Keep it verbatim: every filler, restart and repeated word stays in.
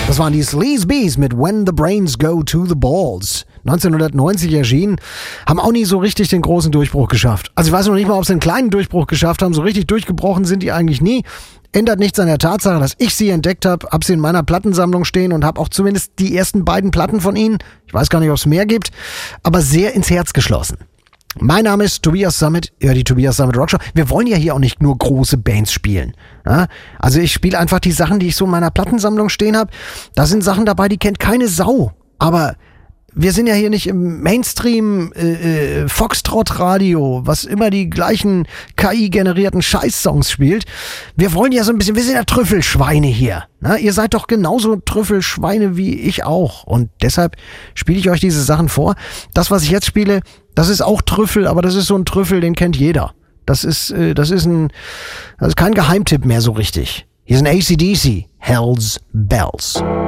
Das waren die Sleazebees mit When the Brains Go to the Balls. neunzehnhundertneunzig erschienen, haben auch nie so richtig den großen Durchbruch geschafft. Also ich weiß noch nicht mal, ob sie einen kleinen Durchbruch geschafft haben. So richtig durchgebrochen sind die eigentlich nie. Ändert nichts an der Tatsache, dass ich sie entdeckt habe, hab sie in meiner Plattensammlung stehen und habe auch zumindest die ersten beiden Platten von ihnen, ich weiß gar nicht, ob es mehr gibt, aber sehr ins Herz geschlossen. Mein Name ist Tobias Sammet, ja, die Tobias Sammet Rockshow. Wir wollen ja hier auch nicht nur große Bands spielen. Ja? Also ich spiele einfach die Sachen, die ich so in meiner Plattensammlung stehen habe. Da sind Sachen dabei, die kennt keine Sau. Aber wir sind ja hier nicht im Mainstream äh, äh, Foxtrot-Radio, was immer die gleichen K I-generierten Scheiß-Songs spielt. Wir wollen ja so ein bisschen, wir sind ja Trüffelschweine hier. Na, ihr seid doch genauso Trüffelschweine wie ich auch. Und deshalb spiele ich euch diese Sachen vor. Das, was ich jetzt spiele, das ist auch Trüffel, aber das ist so ein Trüffel, den kennt jeder. Das ist, äh, das ist ein, das ist kein Geheimtipp mehr so richtig. Hier ist ein A C D C, Hell's Bells.